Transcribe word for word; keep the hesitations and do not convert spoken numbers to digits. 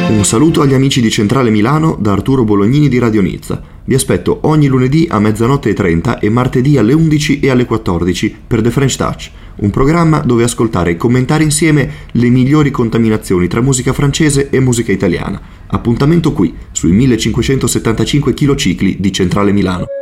Un saluto agli amici di Centrale Milano da Arturo Bolognini di Radio Nizza. Vi aspetto ogni lunedì a mezzanotte e trenta e martedì alle undici e alle quattordici per The French Touch, un programma dove ascoltare e commentare insieme le migliori contaminazioni tra musica francese e musica italiana. Appuntamento qui, sui millecinquecentosettantacinque kcicli di Centrale Milano.